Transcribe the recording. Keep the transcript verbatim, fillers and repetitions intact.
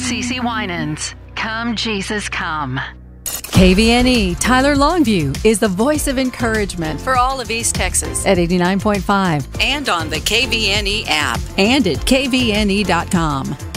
CeCe Winans. Come, Jesus, come. K V N E Tyler Longview is the voice of encouragement for all of East Texas at eighty-nine point five and on the K V N E app and at K V N E dot com.